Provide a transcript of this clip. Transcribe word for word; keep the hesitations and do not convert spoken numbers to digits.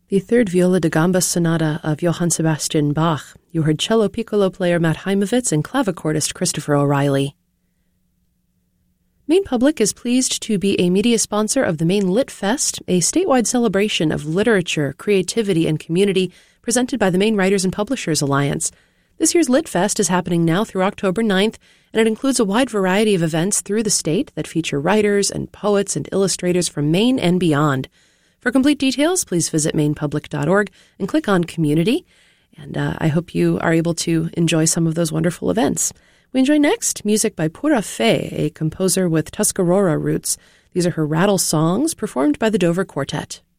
The third viola da gamba sonata of Johann Sebastian Bach. You heard cello piccolo player Matt Heimovitz and clavicordist Christopher O'Reilly. Maine Public is pleased to be a media sponsor of the Maine Lit Fest, a statewide celebration of literature, creativity, and community presented by the Maine Writers and Publishers Alliance. This year's Lit Fest is happening now through October ninth, and it includes a wide variety of events through the state that feature writers and poets and illustrators from Maine and beyond. For complete details, please visit maine public dot org and click on Community, and uh, I hope you are able to enjoy some of those wonderful events. We enjoy next music by Pura Fay, a composer with Tuscarora roots. These are her rattle songs performed by the Dover Quartet.